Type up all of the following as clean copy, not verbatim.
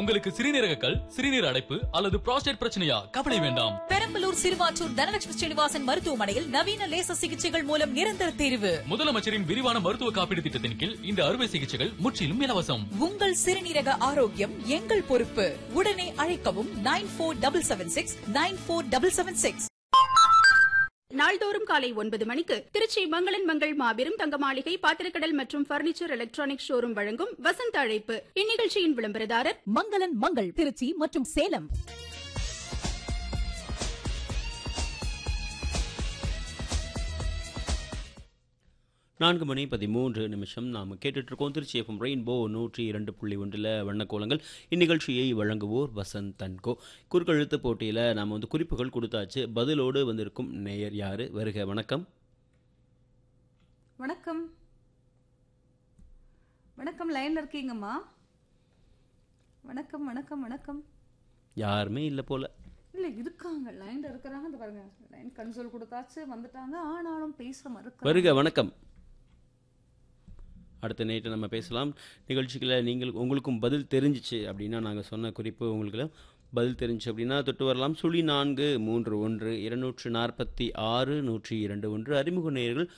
உங்களுக்கு சிறுநீரக கல், சிறுநீர் அடைப்பு அல்லது புரோஸ்டேட் பிரச்சனையா? கவலை வேண்டாம். பெரம்பலூர் சிறுவாச்சூர் தனலட்சுமி ஸ்ரீனிவாசன் மருத்துவமனையில் நவீன லேசர் சிகிச்சைகள் மூலம் நிரந்தர தீர்வு. முதலமைச்சரின் விரிவான மருத்துவ காப்பீடு திட்டத்தின் கீழ் இந்த அறுவை சிகிச்சைகள் முற்றிலும் இலவசம். உங்கள் சிறுநீரக ஆரோக்கியம் எங்கள் பொறுப்பு. உடனே அழைக்கவும் 9477694776. நாள்தோறும் காலை 9 மணிக்கு திருச்சி மங்களன் மங்கள் மாபெரும் தங்க மாளிகை பாத்திரக்கடல் மற்றும் பர்னிச்சர் எலக்ட்ரானிக் ஷோரூம் வழங்கும் வசந்த அழைப்பு. இந்நிகழ்ச்சியின் விளம்பரதாரர் மங்களன் மங்கள் திருச்சி மற்றும் சேலம். நான்கு மணி 13 நாம் கேட்டுட்ருக்கோம். Trichy FM rainbow 102.1 வண்ணக்கோலங்கள். இந்நிகழ்ச்சியை வழங்குவோர் வசந்த் தன்கோ. குறுக்கெழுத்து போட்டியில் நாம் குறிப்புகள் கொடுத்தாச்சு. பதிலோடு வந்திருக்கும் நேயர் யாரு? வருக. வணக்கம். வணக்கம். வணக்கம், லைன்ல இருக்கீங்கம்மா? வணக்கம் வணக்கம் வணக்கம். யாருமே இல்லை போல. இல்ல இருக்காங்க, லைன்ல இருக்கிறாங்க. இந்த பாருங்க, லைன் கன்சோல் கொடுத்தாச்சு, வந்துட்டாங்க. ஆனாலும் பேச மறுக்க. வருக. வணக்கம். அடுத்த நேற்று நம்ம பேசலாம். நிகழ்ச்சிகளில் உங்களுக்கும் பதில் தெரிஞ்சிச்சு அப்படின்னா, நாங்கள் சொன்ன குறிப்பு உங்களுக்கு பதில் தெரிஞ்சு அப்படின்னா தொட்டு வரலாம். 0431 அறிமுக நேயர்கள்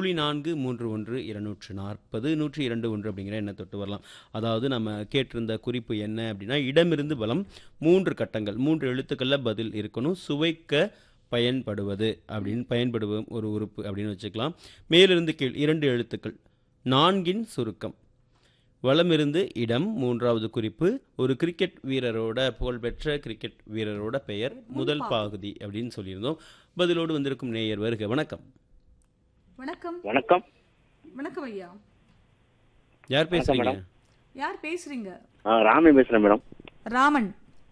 0431 அப்படிங்கிற எண்ணை தொட்டு வரலாம். அதாவது நம்ம கேட்டிருந்த குறிப்பு என்ன அப்படின்னா, இடமிருந்து பலம் 3 கட்டங்கள், 3 எழுத்துக்களில் பதில் இருக்கணும். சுவைக்க பயன்படுவது அப்படின்னு பயன்படுவோம் ஒரு உறுப்பு அப்படின்னு வச்சுக்கலாம். மேலிருந்து கீழ் 2 எழுத்துக்கள், 4 சுருக்கம். வலமிருந்து இடம் 3வது குறிப்பு. ஒரு கிரிக்கெட் வீரரோட, புகழ்பெற்ற கிரிக்கெட் வீரரோட பெயர் முதல் பகுதி அப்படின்னு சொல்லியிருந்தோம். பதிலோடு வந்திருக்கும் நேயர் வருக. வணக்கம். வணக்கம் வணக்கம். வணக்கம் ஐயா. யார் பேசுறீங்க? யார் பேசுறீங்க? ராமன் பேசுறேன் மேடம். ராமன்.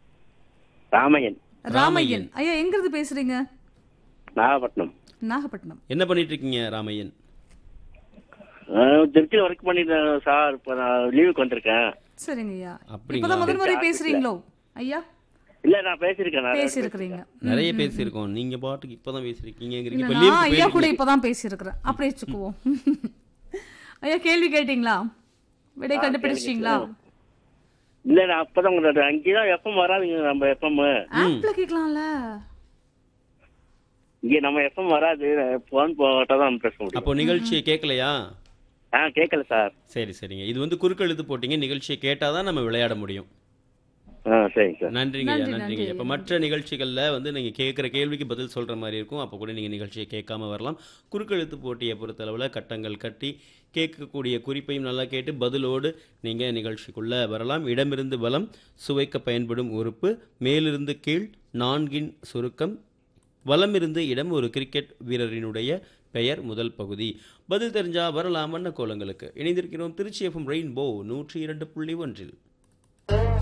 ராமையன் ஐயா, எங்க இருந்து பேசுறீங்க? நாகப்பட்டினம். என்ன பண்ணிட்டு இருக்கீங்க ராமையன்? திருச்சியில் ஒர்க் பண்ணிட்டு சார். இப்போ நான் லீவுக்கு வந்திருக்கேன். சரிங்க ஐயா. அப்படிங்களா? இப்பதான் முதல் முறை பேசுறீங்களோ ஐயா? இல்ல, நான் பேசியிருக்கேன். நிறைய பேசியிருக்கோம். நீங்க பாட்டுக்கு இப்பதான் பேசிருக்கீங்க. ஐயா கூட இப்பதான் பேசியிருக்கிறேன். அப்படியே வச்சுக்குவோம். ஐயா, கேள்வி கேட்டீங்களா? விடை கண்டுபிடிச்சிட்டீங்களா? இல்ல, நான் அப்பதான் உங்களோட அங்கேதான் எஃப்எம் வராதுங்க. நம்ம எஃப்எம் ஆப்ல கேட்கலாம்ல. இங்க நம்ம எஃப்எம் வராது. போன் போட்டாதான் பேச முடியும். அப்போ நிகழ்ச்சியை கேட்கலையா? கேட்கல சார். சரிங்க. இது குறுக்கெழுத்து போட்டிங்க. நிகழ்ச்சியை கேட்டாதான் நம்ம விளையாட முடியும். சரிங்க சார். நன்றிங்க. இப்போ மற்ற நிகழ்ச்சிகளில் நீங்கள் கேட்குற கேள்விக்கு பதில் சொல்கிற மாதிரி இருக்கும். அப்போ கூட நீங்கள் நிகழ்ச்சியை கேட்காம வரலாம். குறுக்கெழுத்து போட்டியை பொறுத்தளவில் கட்டங்கள் கட்டி கேட்கக்கூடிய குறிப்பையும் நல்லா கேட்டு பதிலோடு நீங்கள் நிகழ்ச்சிக்குள்ளே வரலாம். இடமிருந்து பலம், சுவைக்க பயன்படும் உறுப்பு, மேலிருந்து கீழ் 4 சுருக்கம், வலமிருந்து இடம் ஒரு கிரிக்கெட் வீரரினுடைய பெயர் முதல் பகுதி. பதில் தெரிஞ்சா வரலாம் வண்ண கோலங்களுக்கு. இணைந்திருக்கிறோம் திருச்சி எஃப்எம் ரெயின்போ 102.1.